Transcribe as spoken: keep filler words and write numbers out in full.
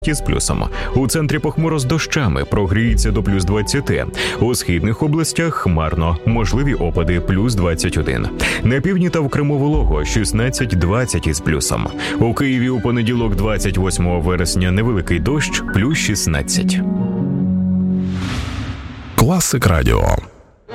з плюсом. У центрі похмуро з дощами, прогріється до плюс двадцяти. У східних областях хмарно, можливі опади плюс двадцять один. На півдні та в Криму волого шістнадцять двадцять із плюсом. У Києві у понеділок двадцять восьмого вересня невеликий дощ плюс шістнадцять. Класик Радіо.